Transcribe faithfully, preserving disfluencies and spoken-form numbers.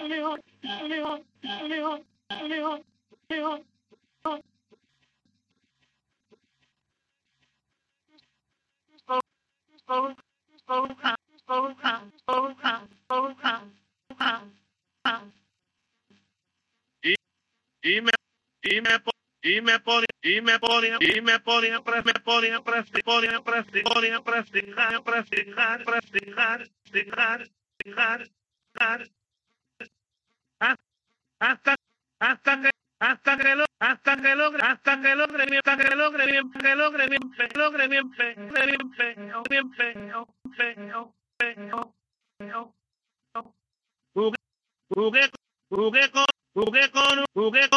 Y me, y me, y me ponía, y me ponía, y me ponía, me ponía, ponía, ponía, prestigiar, prestigiar, prestigiar, prestigiar, prestigiar, hasta, hasta que, hasta que lo, hasta que logre, hasta que logre bien, hasta que logre bien, que logre bien, logre bien, logre bien, bien, bien, jugué, jugué, jugué con, jugué con, jugué